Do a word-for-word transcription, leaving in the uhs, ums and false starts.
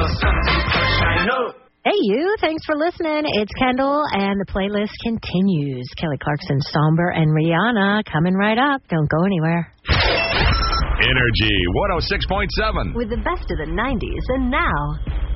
Hey, you. Thanks for listening. It's Kendall, and the playlist continues. Kelly Clarkson, Stomber, and Rihanna coming right up. Don't go anywhere. Energy one oh six point seven. With the best of the nineties, and now...